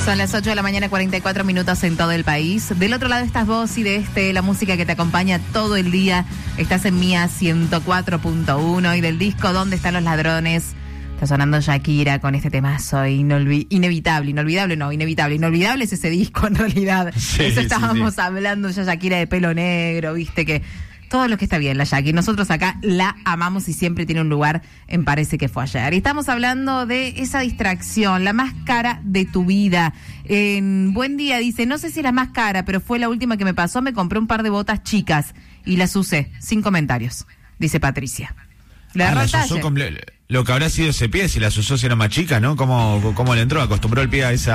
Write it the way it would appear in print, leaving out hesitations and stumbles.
Son las 8 de la mañana, 44 minutos en todo el país. Del otro lado estás vos y de la música que te acompaña todo el día. Estás en Mía 104.1 y del disco ¿Dónde están los ladrones? Está sonando Shakira con este temazo inolvidable es ese disco en realidad. Sí, Eso estábamos sí. hablando ya, Shakira de pelo negro, viste que todo lo que está bien, la Shakira. Nosotros acá la amamos y siempre tiene un lugar en Parece que fue ayer. Y estamos hablando de esa distracción, la más cara de tu vida. En Buen Día dice, no sé si es la más cara, pero fue la última que me pasó. Me compré un par de botas chicas y las usé, sin comentarios, dice Patricia. Las usó lo que habrá sido ese pie, si las usó si era más chica, ¿no? ¿Cómo le entró? Acostumbró el pie a esa